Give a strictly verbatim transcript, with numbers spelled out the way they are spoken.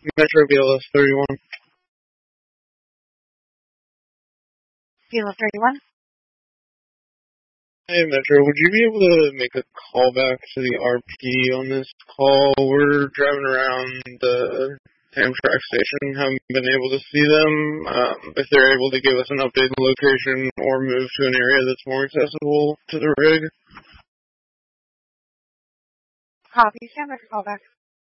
Metro B L S thirty-one. B L S thirty-one? Hey, Metro, would you be able to make a call back to the R P on this call? We're driving around the Amtrak station, haven't been able to see them. Um, if they're able to give us an updated location or move to an area that's more accessible to the rig. Copy. Stand by for call back.